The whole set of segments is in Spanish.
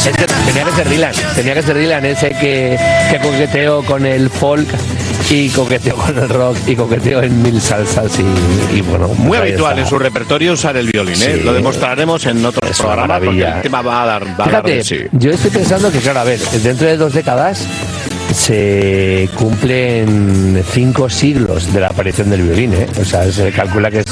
Es que tenía que ser Dylan ese que coqueteó con el folk y coqueteó con el rock y coqueteó en mil salsas y bueno. Muy habitual en su repertorio usar el violín, ¿eh? Sí. Lo demostraremos en otros programas porque el tema va a dar Fíjate, de sí. yo estoy pensando que, claro, a ver, dentro de 2 décadas se cumplen 5 siglos de la aparición del violín, ¿eh? O sea, se calcula que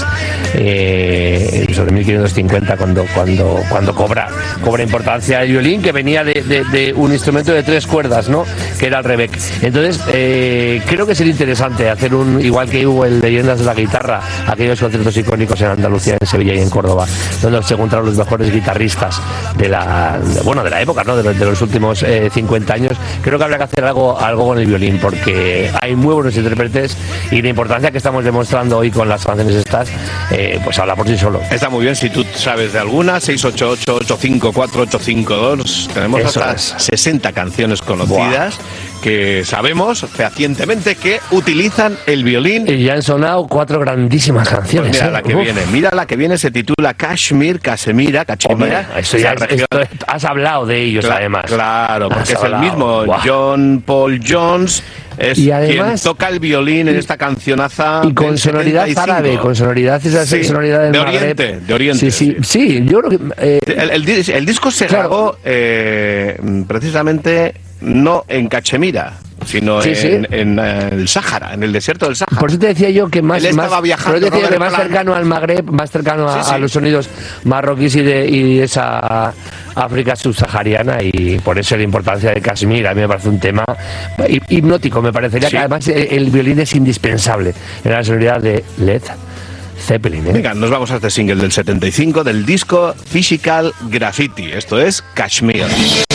es sobre 1550 cuando cobra importancia el violín, que venía de un instrumento de 3 cuerdas, ¿no? Que era el rebec. Entonces, creo que sería interesante hacer igual que hubo el Leyendas de la Guitarra, aquellos conciertos icónicos en Andalucía, en Sevilla y en Córdoba, donde se encontraron los mejores guitarristas de la época, ¿no? De los últimos 50 años. Creo que habrá que hacer algo con el violín, porque hay muy buenos intérpretes y la importancia que estamos demostrando hoy con las canciones estas, pues habla por sí solo. Está muy bien, si tú sabes de alguna, 688-854-852. Tenemos hasta 60 canciones conocidas. Buah. Que sabemos fehacientemente que utilizan el violín. Y ya han sonado 4 grandísimas canciones. Pues mira la que viene, se titula Kashmir. Hombre, eso ya has hablado de ellos, además. Claro, porque es el mismo John Paul Jones. Es y además, quien toca el violín en esta cancionaza. Y con sonoridad 75. Árabe, con sonoridad sonoridad del Magreb. De Oriente. Sí, yo creo que... el disco se grabó precisamente no en Cachemira, sino en el Sáhara, en el desierto del Sáhara. Por eso te decía yo que más cercano al Magreb, más cercano a los sonidos marroquíes y de esa África subsahariana, y por eso la importancia de Kashmir. A mí me parece un tema hipnótico. Me parecería que además el violín es indispensable en la sonoridad de Led Zeppelin, ¿eh? Venga, nos vamos a este single del 75 del disco Physical Graffiti. Esto es Kashmir.